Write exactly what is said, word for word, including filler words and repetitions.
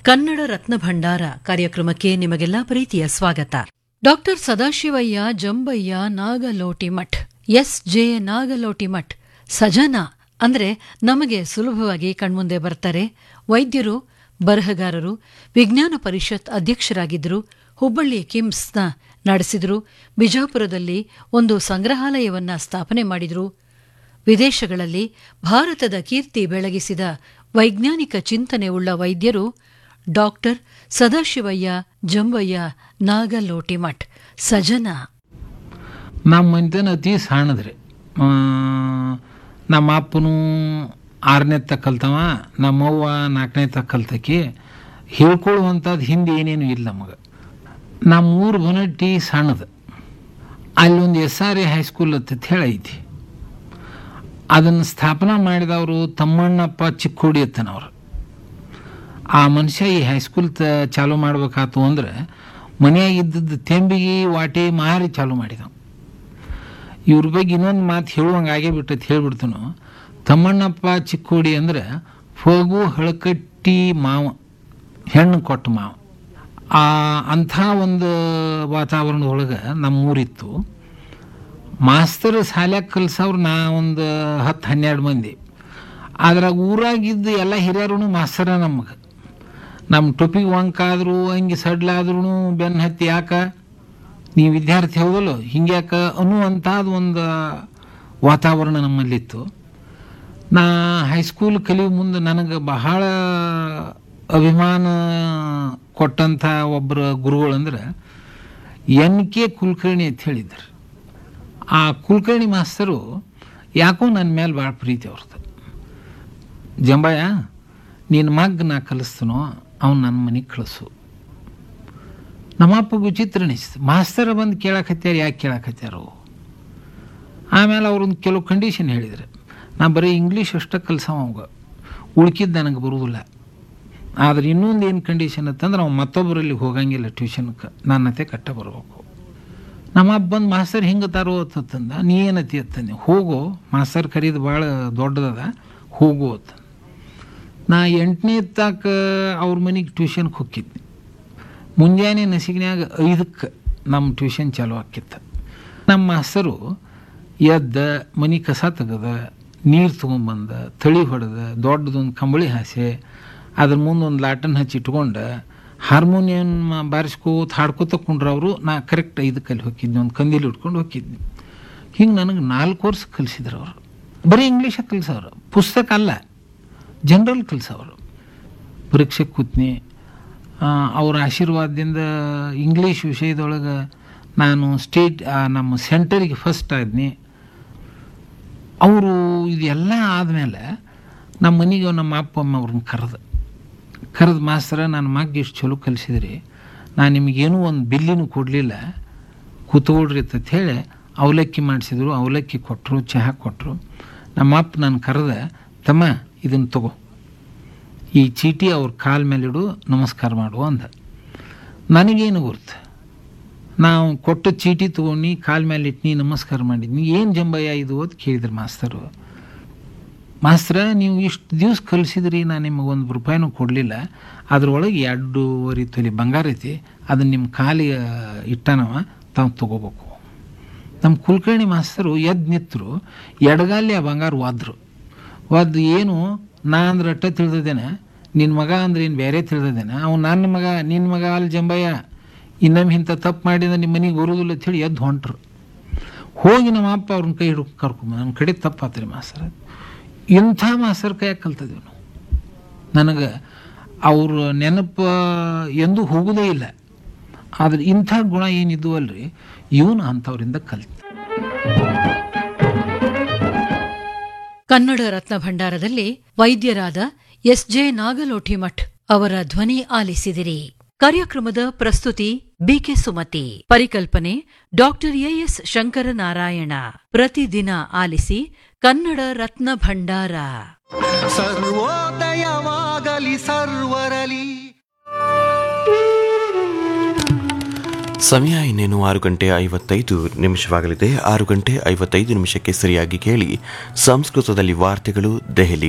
ಕನ್ನಡ ರತ್ನ ಭಂಡಾರ ಕಾರ್ಯಕ್ರಮಕ್ಕೆ ನಿಮಗೆಲ್ಲಾ ಪ್ರೀತಿಯ ಸ್ವಾಗತ. Doctor Sadashivaiah Jambayya Nagalotimath, S J Nagalotimath ಸಜನ ಅಂದ್ರೆ ನಮಗೆ ಸುಲಭವಾಗಿ ಕಣ್ಮುಂದೆ ಬರ್ತಾರೆ. ವೈದ್ಯರು, ಬರಹಗಾರರು, ವಿಜ್ಞಾನ ಪರಿಷತ್ ಅಧ್ಯಕ್ಷರಾಗಿದ್ದರು, ಹುಬ್ಬಳ್ಳಿ ಕಿಮ್ಸ್ನ ನಡೆಸಿದರು, ಬಿಜಾಪುರದಲ್ಲಿ ಒಂದು ಸಂಗ್ರಹಾಲಯವನ್ನ ಸ್ಥಾಪನೆ ಮಾಡಿದರು. ವಿದೇಶಗಳಲ್ಲಿ ಭಾರತದ ಕೀರ್ತಿ ಬೆಳಗಿಸಿದ ವೈಜ್ಞಾನಿಕ ಚಿಂತನೆ ಉಳ್ಳ ವೈದ್ಯರು ಡಾಕ್ಟರ್ ಸದಾಶಿವಯ್ಯ ಜಂಬಯ್ಯ ನಾಗಲೋಟಿಮಠ್ ಸಜನ. ನಮ್ಮ ಮನೆತನ ಅತಿ ಸಣ್ಣದ್ರಿ. ನಮ್ಮ ಅಪ್ಪನು ಆರನೇ ತಕ್ಕ ಕಲ್ತವ, ನಮ್ಮವ್ವ ನಾಲ್ಕನೇ ತಕ್ಕ ಕಲ್ತಕಿ. ಹೇಳ್ಕೊಳ್ಳುವಂಥದ್ದು ಹಿಂದೆ ಏನೇನು ಇಲ್ಲ ನಮಗೆ. ನಮ್ಮ ಊರು ಬನಟ್ಟಿ ಸಣ್ಣದು. ಅಲ್ಲೊಂದು ಎಸ್ ಆರ್ ಎ ಹೈಸ್ಕೂಲ್ ಅಂತ ಹೇಳಿ ಐತಿ. ಅದನ್ನು ಸ್ಥಾಪನಾ ಮಾಡಿದವರು ತಮ್ಮಣ್ಣಪ್ಪ ಚಿಕ್ಕೋಡಿ ಅತ್ತನವ್ರು. ಆ ಮನುಷ್ಯ ಈ ಹೈಸ್ಕೂಲ್ ತ ಚಾಲೂ ಮಾಡ್ಬೇಕಾತು ಅಂದ್ರೆ ಮನೆಯಾಗಿದ್ದದ್ದು ತೆಂಬಿಗೆ ವಾಟೆ ಮಾರಿ ಚಾಲೂ ಮಾಡಿದವು. ಇವ್ರ ಬಗ್ಗೆ ಇನ್ನೊಂದು ಮಾತು ಹೇಳುವಂಗೆ ಆಗೇ ಬಿಟ್ಟೈತೆ, ಹೇಳ್ಬಿಡ್ತನು. ತಮ್ಮಣ್ಣಪ್ಪ ಚಿಕ್ಕೋಡಿ ಅಂದ್ರೆ ಫಗು ಹಳಕಟ್ಟಿ ಮಾವ, ಹೆಣ್ಣು ಕೊಟ್ಟ ಮಾವ. ಆ ಅಂಥ ಒಂದು ವಾತಾವರಣದೊಳಗೆ ನಮ್ಮೂರಿತ್ತು. ಮಾಸ್ತರ್ ಶಾಲ್ಯಾಗ ಕಲ್ಸವ್ರು ನಾ ಒಂದು ಹತ್ತು ಹನ್ನೆರಡು ಮಂದಿ. ಅದ್ರಾಗ ಊರಾಗಿದ್ದು ಎಲ್ಲ ಹಿರಿಯರು ಮಾಸ್ತರ. ನಮಗೆ ನಮ್ಮ ಟೊಪಿಗೆ ವಂಕಾದ್ರು ಹಂಗೆ ಸಡ್ಲಾದ್ರೂ ಬೆನ್ನು ಹತ್ತಿ ಯಾಕ ನೀವು ವಿದ್ಯಾರ್ಥಿ ಹೌದಲ್ಲ ಹಿಂಗ್ಯಾಕ ಅನ್ನುವಂಥದ್ದು ಒಂದು ವಾತಾವರಣ ನಮ್ಮಲ್ಲಿತ್ತು. ನಾ ಹೈಸ್ಕೂಲ್ ಕಲಿಯೋ ಮುಂದೆ ನನಗೆ ಬಹಳ ಅಭಿಮಾನ ಕೊಟ್ಟಂಥ ಒಬ್ಬರ ಗುರುಗಳಂದ್ರೆ ಎನ್ ಕೆ ಕುಲಕರ್ಣಿ ಅಂತ ಹೇಳಿದ್ರು. ಆ ಕುಲಕರ್ಣಿ ಮಾಸ್ತರು ಯಾಕೋ ನನ್ನ ಮೇಲೆ ಭಾಳ ಪ್ರೀತಿ ಅವ್ರದ್ದು. ಜಂಬಯ್ಯ, ನಿನ್ನ ಮಗ್ ನಾ ಕಲಿಸ್ತನೋ ಅವ್ನು ನನ್ನ ಮನೆಗೆ ಕಳಿಸು. ನಮ್ಮಪ್ಪಗೆ ವಿಚಿತ್ರ ಅನಿಸ್ತು. ಮಾಸ್ತರ ಬಂದು ಕೇಳಕತ್ಯಾರ, ಯಾಕೆ ಕೇಳಕತ್ಯಾರು? ಆಮೇಲೆ ಅವ್ರೊಂದು ಕೆಲವು ಕಂಡೀಷನ್ ಹೇಳಿದ್ರು. ನಾ ಬರೀ ಇಂಗ್ಲೀಷ್ ಅಷ್ಟೇ ಕಲ್ಸವ, ಅವಾಗ ಉಳ್ಕಿದ್ದು ನನಗೆ ಬರುವುದಿಲ್ಲ. ಆದ್ರೆ ಇನ್ನೊಂದು ಏನು ಕಂಡೀಷನ್ ಅಂತಂದ್ರೆ ಅವ್ನು ಮತ್ತೊಬ್ಬರಲ್ಲಿ ಹೋಗಂಗಿಲ್ಲ ಟ್ಯೂಷನ್ಗೆ, ನನ್ನತೆ ಕಟ್ಟ ಬರಬೇಕು. ನಮ್ಮ ಅಪ್ಪ ಬಂದು ಮಾಸ್ತರ್ ಹಿಂಗೆ ತಾರೋ ಅಂತಂದ. ನೀ ಏನತಿ ಅಂತಂದೆ. ಹೋಗೋ, ಮಾಸ್ತರ್ ಕರೀದು ಭಾಳ ದೊಡ್ಡದದ, ಹೋಗು ಅಂತ. ನಾ ಎಂಟನೇ ತಾಕ ಅವ್ರ ಮನೆಗೆ ಟ್ಯೂಷನ್ಗೆ ಹೋಗಿದ್ದೆ. ಮುಂಜಾನೆ ನಸಿಗಿನ್ಯಾಗ ಐದಕ್ಕೆ ನಮ್ಮ ಟ್ಯೂಷನ್ ಚಾಲು ಆಕಿತ್ತು. ನಮ್ಮ ಮಾಸ್ತರು ಎದ್ದ ಮನೆ ಕಸ ತೆಗೆದ, ನೀರು ತೊಗೊಂಬಂದ, ತಳಿ ಹೊಡೆದ, ದೊಡ್ಡದೊಂದು ಕಂಬಳಿ ಹಾಸೆ, ಅದ್ರ ಮುಂದೆ ಒಂದು ಲಾಟನ್ ಹಚ್ಚಿ ಇಟ್ಕೊಂಡು ಹಾರ್ಮೋನಿಯಂ ಬಾರಿಸ್ಕೋತ ಹಾಡ್ಕೋತ ಕುಂಡ್ರವರು. ನಾ ಕರೆಕ್ಟ್ ಐದಕ್ಕೆ ಅಲ್ಲಿ ಹೋಗಿದ್ನಿ, ಒಂದು ಕಂದೀಲಿ ಇಟ್ಕೊಂಡು ಹೋಗಿದ್ನಿ. ಹಿಂಗೆ ನನಗೆ ನಾಲ್ಕು ವರ್ಷ ಕಲಿಸಿದ್ರು ಅವರು. ಬರೀ ಇಂಗ್ಲೀಷಾಗ ಕಲಿಸೋರು, ಪುಸ್ತಕ ಅಲ್ಲ, ಜನರಲ್ ಕಲಿಸೋರು. ಪರೀಕ್ಷೆಗೆ ಕೂತ್ನಿ. ಅವ್ರ ಆಶೀರ್ವಾದದಿಂದ ಇಂಗ್ಲೀಷ್ ವಿಷಯದೊಳಗೆ ನಾನು ಸ್ಟೇಟ್ ನಮ್ಮ ಸೆಂಟರಿಗೆ ಫಸ್ಟ್ ಆದ್ನಿ. ಅವರು ಇದೆಲ್ಲ ಆದಮೇಲೆ ನಮ್ಮ ಮನೆಗೆ ನಮ್ಮ ಅಪ್ಪ ಅಮ್ಮ ಅವ್ರನ್ನ ಕರೆದು ಕರೆದು ಮಾಸ್ತರ, ನನ್ನ ಮಗ ಇಷ್ಟು ಚಲೋ ಕಲಿಸಿದ್ರಿ, ನಾನು ನಿಮಗೇನೂ ಒಂದು ಬಿಲ್ಲಿನೂ ಕೊಡಲಿಲ್ಲ, ಕೂತ್ಕೊಳ್ರಿ ಅಂತ ಹೇಳಿ ಅವಲಕ್ಕಿ ಮಾಡಿಸಿದ್ರು. ಅವಲಕ್ಕಿ ಕೊಟ್ಟರು, ಚಹಾ ಕೊಟ್ಟರು. ನಮ್ಮ ಅಪ್ಪ ನಾನು ಕರೆದ, ತಮ್ಮ ಇದನ್ನು ತಗೋ, ಈ ಚೀಟಿ ಅವ್ರ ಕಾಲ ಮೇಲಿಡು, ನಮಸ್ಕಾರ ಮಾಡು ಅಂದ. ನನಗೇನು ಗುರ್ತು, ನಾವು ಕೊಟ್ಟ ಚೀಟಿ ತೊಗೊಂಡು ಕಾಲ ಮೇಲೆ ಇಟ್ಟು ನಮಸ್ಕಾರ ಮಾಡಿದ್ನಿ. ಏನು ಜಂಬಯ್ಯ ಇದು ಅಂತ ಕೇಳಿದ್ರು ಮಾಸ್ತರು. ಮಾಸ್ತರ, ನೀವು ಇಷ್ಟು ದಿವ್ಸ ಕಲಿಸಿದ್ರಿ, ನಾನು ನಿಮಗೆ ಒಂದು ರೂಪಾಯಿನೂ ಕೊಡಲಿಲ್ಲ, ಅದ್ರೊಳಗೆ ಎರಡೂವರೆ ತೊಲಿ ಬಂಗಾರ ಐತಿ, ಅದನ್ನು ನಿಮ್ಮ ಕಾಲಿಗೆ ಇಟ್ಟನವ, ತಾವು ತೊಗೋಬೇಕು. ನಮ್ಮ ಕುಲಕರ್ಣಿ ಮಾಸ್ತರು ಎದ್ದು ನಿಂತರು, ಎಡಗಾಲಿ ಆ ಬಂಗಾರ ಒದ್ರು. ಒದ್ದು ಏನು ನಾ ಅಂದ್ರೆ ಅಟ್ಟ ತಿಳಿದೇನೆ, ನಿನ್ನ ಮಗ ಅಂದ್ರೆ ಏನು ಬೇರೆ ತಿಳಿದೇನೆ, ಅವ್ನು ನನ್ನ ಮಗ, ನಿನ್ನ ಮಗ ಅಲ್ಲಿ ಜಂಬಯ್ಯ, ಇನ್ನೊಮ್ಮೆ ಇಂಥ ತಪ್ಪು ಮಾಡಿದ ನಿಮ್ಮ ಮನೆಗೆ ಬರೋದಿಲ್ಲ ಅಂತೇಳಿ ಎದ್ದು ಹೊಂಟ್ರು. ಹೋಗಿ ನಮ್ಮ ಅಪ್ಪ ಅವ್ರನ್ನ ಕೈ ಹಿಡ್ಕೊ ಕರ್ಕೊಂಬ, ನನ್ನ ಕಡೆ ತಪ್ಪಾತ್ರಿ ಮಾಸ್ತರ. ಇಂಥ ಮಾಸ್ತರ್ ಕೈಯಾಗ ಕಲ್ತಿದ್ದೀವಿ ನಾವು. ನನಗೆ ಅವ್ರ ನೆನಪು ಎಂದೂ ಹೋಗೋದೇ ಇಲ್ಲ. ಆದರೆ ಇಂಥ ಗುಣ ಏನಿದ್ವಲ್ರಿ, ಇವನು ಅಂಥವ್ರಿಂದ ಕಲ್ತು. ಕನ್ನಡ ರತ್ನ ಭಂಡಾರದಲ್ಲಿ ವೈದ್ಯರಾದ ಎಸ್ ಜೆ ನಾಗಲೋಟಿಮಠ್ ಅವರ ಧ್ವನಿ ಆಲಿಸಿದಿರಿ. ಕಾರ್ಯಕ್ರಮದ ಪ್ರಸ್ತುತಿ ಬಿಕೆ ಸುಮತಿ. ಪರಿಕಲ್ಪನೆ ಡಾಕ್ಟರ್ ಎಎಸ್ ಶಂಕರನಾರಾಯಣ. ಪ್ರತಿದಿನ ಆಲಿಸಿ ಕನ್ನಡ ರತ್ನ ಭಂಡಾರ. ಸರ್ವೋದಯವಾಗಲಿ ಸರ್ವರಲಿ. ಸಮಯ ಇನ್ನೇನು ಆರು ಗಂಟೆ ಐವತ್ತೈದು ನಿಮಿಷವಾಗಲಿದೆ. ಆರು ಗಂಟೆ ಐವತ್ತೈದು ನಿಮಿಷಕ್ಕೆ ಸರಿಯಾಗಿ ಕೇಳಿ ಸಂಸ್ಕೃತದಲ್ಲಿ ವಾರ್ತೆಗಳು ದೆಹಲಿ